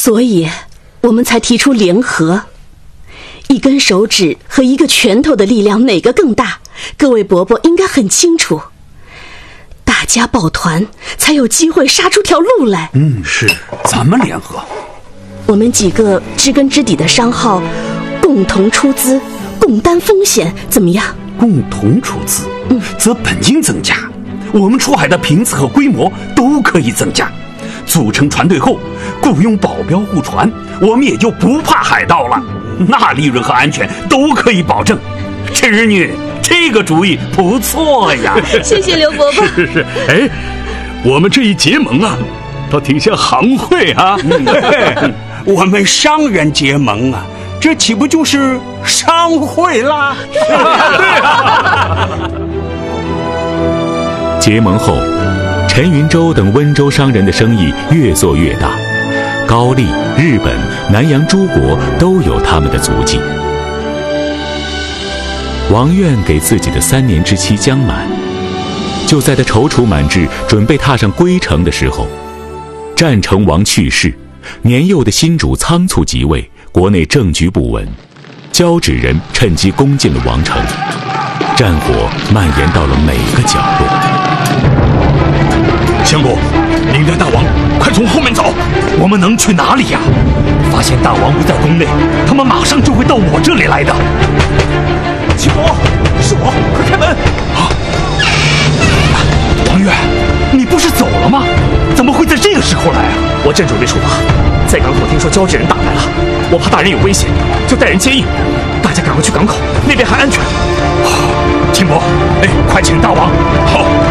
所以我们才提出联合。一根手指和一个拳头的力量哪个更大？各位伯伯应该很清楚。大家抱团，才有机会杀出条路来。 是，咱们联合。 我们几个知根知底的商号，共同出资，共担风险，怎么样？ 共同出资，则本金增加，我们出海的频次和规模都可以增加。组成船队后，雇佣保镖护船，我们也就不怕海盗了。那利润和安全都可以保证。侄女，这个主意不错呀！ 谢谢刘伯伯。 是，哎，我们这一结盟啊，倒挺像行会啊。 我们商人结盟啊，这岂不就是商会啦？ 结盟后，陈云州等温州商人的生意越做越大，高丽、日本、南洋诸国都有他们的足迹。王愿给自己的3年之期将满，就在他踌躇满志，准备踏上归程的时候，战成王去世，年幼的新主仓促即位，国内政局不稳，交趾人趁机攻进了王城，战火蔓延到了每个角落。 相公，领带大王，快从后面走！我们能去哪里呀？发现大王不在宫内，他们马上就会到我这里来的。秦伯，是我，快开门！王悦，你不是走了吗？怎么会在这个时候来啊？ 我正准备出发，在港口听说交趾人打来了，我怕大人有危险，就带人接应。大家赶快去港口，那边还安全。 秦伯，快请大王。好。